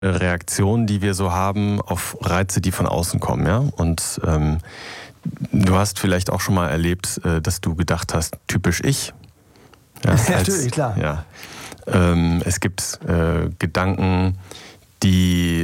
Reaktionen, die wir so haben auf Reize, die von außen kommen. Ja? Und du hast vielleicht auch schon mal erlebt, dass du gedacht hast, typisch ich. Ja, natürlich, klar. Ja. Es gibt Gedanken, die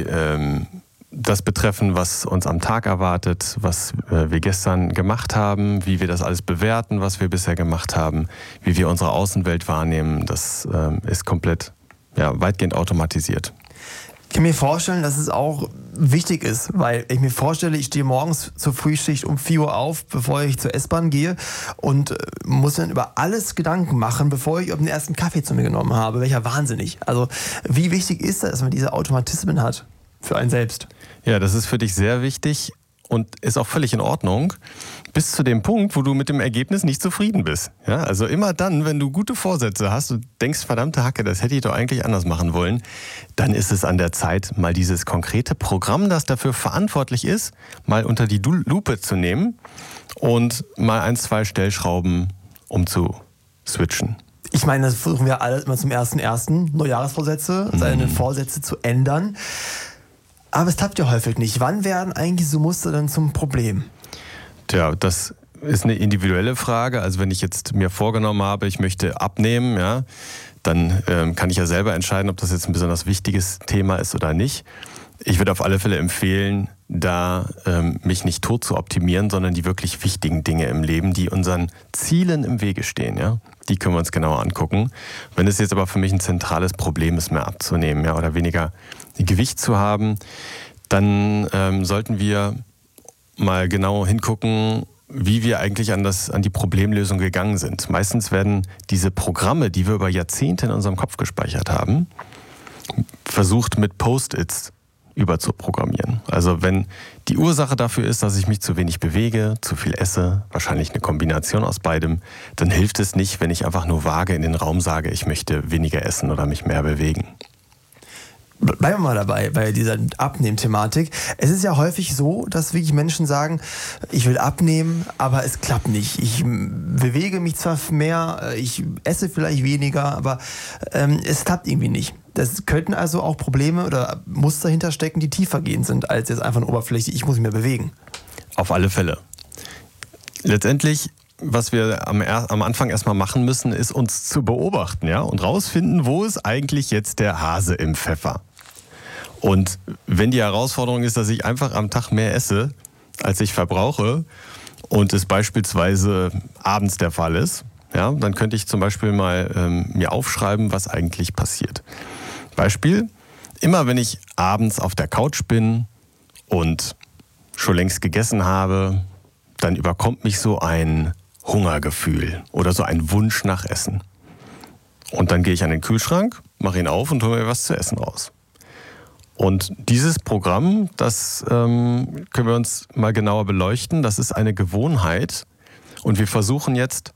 das betreffen, was uns am Tag erwartet, was wir gestern gemacht haben, wie wir das alles bewerten, was wir bisher gemacht haben, wie wir unsere Außenwelt wahrnehmen. Das ist komplett, weitgehend automatisiert. Ich kann mir vorstellen, dass es auch wichtig ist, weil ich mir vorstelle, ich stehe morgens zur Frühschicht um 4 Uhr auf, bevor ich zur S-Bahn gehe und muss dann über alles Gedanken machen, bevor ich den ersten Kaffee zu mir genommen habe. Welcher Wahnsinnig. Also wie wichtig ist das, dass man diese Automatismen hat für einen selbst? Ja, das ist für dich sehr wichtig und ist auch völlig in Ordnung, bis zu dem Punkt, wo du mit dem Ergebnis nicht zufrieden bist. Ja, also immer dann, wenn du gute Vorsätze hast und denkst, verdammte Hacke, das hätte ich doch eigentlich anders machen wollen, dann ist es an der Zeit, mal dieses konkrete Programm, das dafür verantwortlich ist, mal unter die Lupe zu nehmen und mal 1, 2 Stellschrauben umzuswitchen. Ich meine, das versuchen wir alle immer zum 1.1. Neujahresvorsätze, seine Vorsätze zu ändern. Aber es klappt ja häufig nicht. Wann werden eigentlich so Muster dann zum Problem? Tja, das ist eine individuelle Frage. Also wenn ich jetzt mir vorgenommen habe, ich möchte abnehmen, ja, dann kann ich ja selber entscheiden, ob das jetzt ein besonders wichtiges Thema ist oder nicht. Ich würde auf alle Fälle empfehlen, da mich nicht tot zu optimieren, sondern die wirklich wichtigen Dinge im Leben, die unseren Zielen im Wege stehen, ja, die können wir uns genauer angucken. Wenn es jetzt aber für mich ein zentrales Problem ist, mehr abzunehmen, ja, oder weniger Gewicht zu haben, dann sollten wir mal genau hingucken, wie wir eigentlich an die Problemlösung gegangen sind. Meistens werden diese Programme, die wir über Jahrzehnte in unserem Kopf gespeichert haben, versucht mit Post-its überzuprogrammieren. Also wenn die Ursache dafür ist, dass ich mich zu wenig bewege, zu viel esse, wahrscheinlich eine Kombination aus beidem, dann hilft es nicht, wenn ich einfach nur vage in den Raum sage, ich möchte weniger essen oder mich mehr bewegen. Bleiben wir mal dabei, bei dieser Abnehmen-Thematik. Es ist ja häufig so, dass wirklich Menschen sagen, ich will abnehmen, aber es klappt nicht. Ich bewege mich zwar mehr, ich esse vielleicht weniger, aber es klappt irgendwie nicht. Das könnten also auch Probleme oder Muster hinterstecken, die tiefergehend sind, als jetzt einfach nur oberflächlich, ich muss mich mehr bewegen. Auf alle Fälle. Letztendlich, was wir am Anfang erstmal machen müssen, ist uns zu beobachten, ja, und rausfinden, wo ist eigentlich jetzt der Hase im Pfeffer. Und wenn die Herausforderung ist, dass ich einfach am Tag mehr esse, als ich verbrauche, und es beispielsweise abends der Fall ist, ja, dann könnte ich zum Beispiel mal mir aufschreiben, was eigentlich passiert. Beispiel, immer wenn ich abends auf der Couch bin und schon längst gegessen habe, dann überkommt mich so ein Hungergefühl oder so ein Wunsch nach Essen. Und dann gehe ich an den Kühlschrank, mache ihn auf und hole mir was zu essen raus. Und dieses Programm, das können wir uns mal genauer beleuchten. Das ist eine Gewohnheit und wir versuchen jetzt,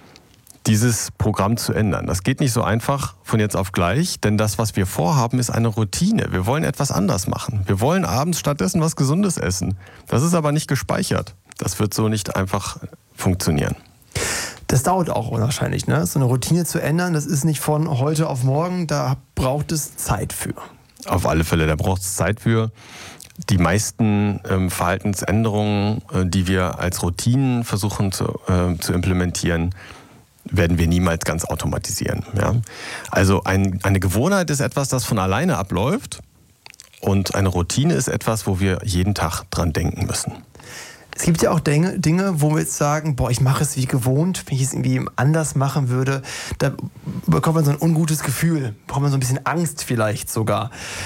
dieses Programm zu ändern. Das geht nicht so einfach von jetzt auf gleich, denn das, was wir vorhaben, ist eine Routine. Wir wollen etwas anders machen. Wir wollen abends stattdessen was Gesundes essen. Das ist aber nicht gespeichert. Das wird so nicht einfach funktionieren. Das dauert auch wahrscheinlich, ne? So eine Routine zu ändern, das ist nicht von heute auf morgen, da braucht es Zeit für. Auf alle Fälle, da braucht es Zeit für. Die meisten Verhaltensänderungen, die wir als Routinen versuchen zu implementieren, werden wir niemals ganz automatisieren. Ja? Also eine Gewohnheit ist etwas, das von alleine abläuft, und eine Routine ist etwas, wo wir jeden Tag dran denken müssen. Es gibt ja auch Dinge, wo wir jetzt sagen, ich mache es wie gewohnt. Wenn ich es irgendwie anders machen würde, da bekommt man so ein ungutes Gefühl, bekommt man so ein bisschen Angst vielleicht sogar.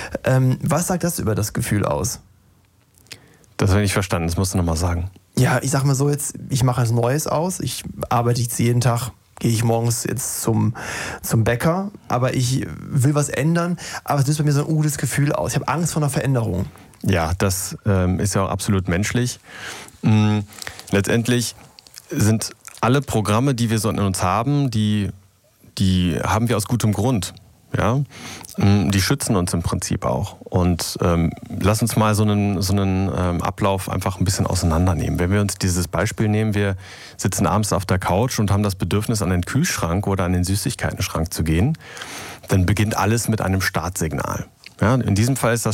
Was sagt das über das Gefühl aus? Das habe ich nicht verstanden, das musst du nochmal sagen. Ja, ich sag mal so jetzt, ich mache was Neues aus, ich arbeite jetzt jeden Tag, gehe ich morgens jetzt zum Bäcker, aber ich will was ändern, aber es löst bei mir so ein ungutes Gefühl aus. Ich habe Angst vor einer Veränderung. Ja, das ist ja auch absolut menschlich. Letztendlich sind alle Programme, die wir so in uns haben, die haben wir aus gutem Grund. Ja? Die schützen uns im Prinzip auch. Und lass uns mal so einen Ablauf einfach ein bisschen auseinandernehmen. Wenn wir uns dieses Beispiel nehmen, wir sitzen abends auf der Couch und haben das Bedürfnis, an den Kühlschrank oder an den Süßigkeitenschrank zu gehen, dann beginnt alles mit einem Startsignal. Ja, in diesem Fall ist das